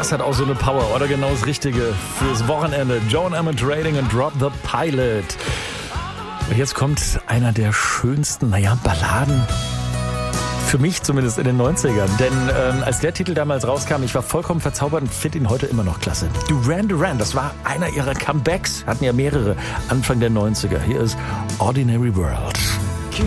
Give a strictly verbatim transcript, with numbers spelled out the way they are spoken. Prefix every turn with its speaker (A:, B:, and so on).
A: das hat auch so eine Power, oder genau das Richtige fürs Wochenende. Joan Emmett Trading und Drop the Pilot. Und jetzt kommt einer der schönsten, naja, Balladen. Für mich zumindest in den neunzigern. Denn ähm, als der Titel damals rauskam, ich war vollkommen verzaubert und finde ihn heute immer noch klasse. Duran Duran, das war einer ihrer Comebacks. Hatten ja mehrere Anfang der neunziger. Hier ist Ordinary World.